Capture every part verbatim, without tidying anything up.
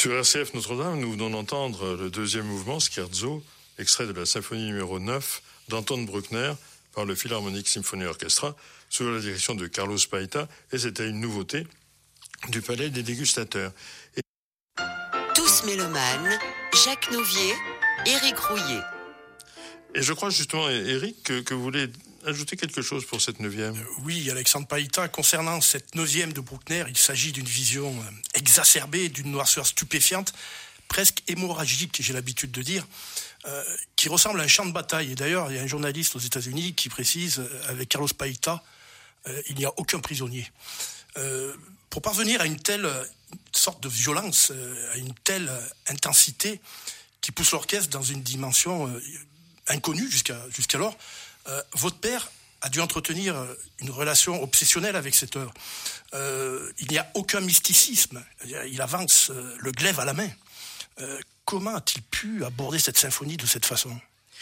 Sur R C F Notre-Dame, nous venons d'entendre le deuxième mouvement, Scherzo, extrait de la symphonie numéro neuf d'Anton Bruckner par le Philharmonic Symphony Orchestra sous la direction de Carlos Paita, et c'était une nouveauté du Palais des Dégustateurs. Et... Tous mélomanes, Jacques Nouvier, Éric Rouillet. Et je crois justement, Éric, que, que vous voulez ajouter quelque chose pour cette neuvième. euh, Oui, Alexandre Paita, concernant cette neuvième de Bruckner, il s'agit d'une vision exacerbée, d'une noirceur stupéfiante, presque hémorragique, j'ai l'habitude de dire, euh, qui ressemble à un champ de bataille. Et d'ailleurs, il y a un journaliste aux États-Unis qui précise, euh, avec Carlos Paita, euh, il n'y a aucun prisonnier. Euh, pour parvenir à une telle euh, sorte de violence, euh, à une telle euh, intensité, qui pousse l'orchestre dans une dimension euh, inconnue jusqu'à, jusqu'alors, euh, votre père a dû entretenir une relation obsessionnelle avec cette œuvre. Euh, il n'y a aucun mysticisme. Il avance euh, le glaive à la main. Euh, comment a-t-il pu aborder cette symphonie de cette façon ?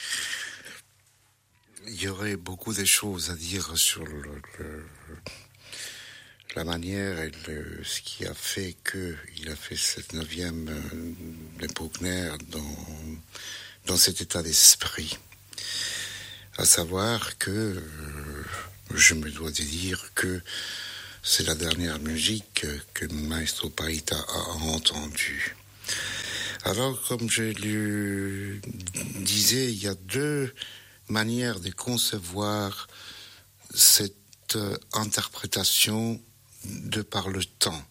Il y aurait beaucoup de choses à dire sur le, le, la manière et le, ce qui a fait qu'il a fait cette neuvième euh, de Bruckner dans, dans cet état d'esprit. À savoir que euh, je me dois de dire que c'est la dernière musique que Maestro Paita a entendue. Alors, comme je le disais, il y a deux manières de concevoir cette euh, interprétation de par le temps.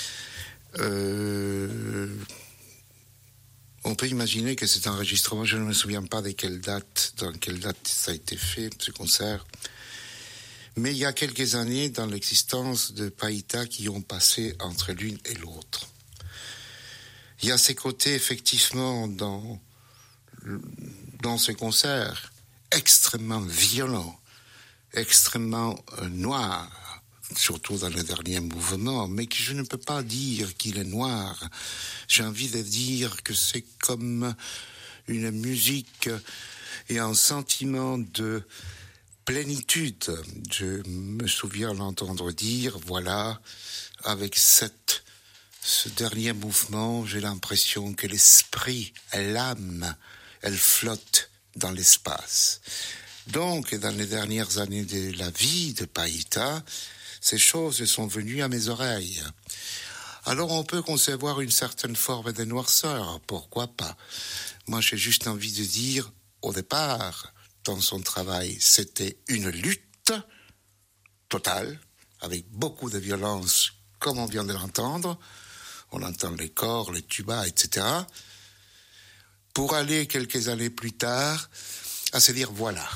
Euh, on peut imaginer que cet enregistrement, je ne me souviens pas de quelle date, dans quelle date ça a été fait, ce concert, mais il y a quelques années dans l'existence de Paita qui ont passé entre l'une et l'autre. Il y a ces côtés, effectivement, dans, dans ce concert, extrêmement violents, extrêmement euh, noirs, surtout dans le dernier mouvement, mais que je ne peux pas dire qu'il est noir. J'ai envie de dire que c'est comme une musique et un sentiment de plénitude. Je me souviens l'entendre dire, voilà, avec cette, ce dernier mouvement, j'ai l'impression que l'esprit, l'âme, elle flotte dans l'espace. Donc, dans les dernières années de la vie de Paita, ces choses sont venues à mes oreilles. Alors on peut concevoir une certaine forme de noirceur, pourquoi pas. Moi j'ai juste envie de dire, au départ, dans son travail, c'était une lutte totale, avec beaucoup de violence, comme on vient de l'entendre. On entend les corps, les tubas, et cetera. Pour aller quelques années plus tard, à se dire, voilà,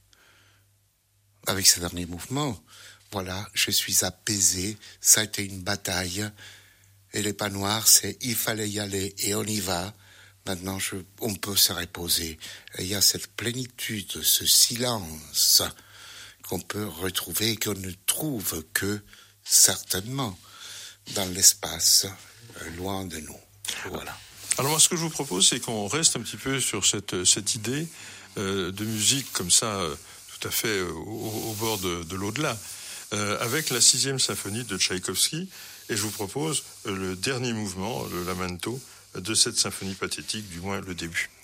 avec ce dernier mouvement, voilà, je suis apaisé, ça a été une bataille, et les pas noirs, c'est il fallait y aller, et on y va. Maintenant, je, on peut se reposer. Et il y a cette plénitude, ce silence qu'on peut retrouver et qu'on ne trouve que, certainement, dans l'espace, loin de nous. Voilà. Alors moi, ce que je vous propose, c'est qu'on reste un petit peu sur cette, cette idée euh, de musique comme ça, euh, tout à fait euh, au, au bord de, de l'au-delà, euh, avec la sixième symphonie de Tchaïkovski, et je vous propose euh, le dernier mouvement, le lamento, de cette symphonie pathétique, du moins le début.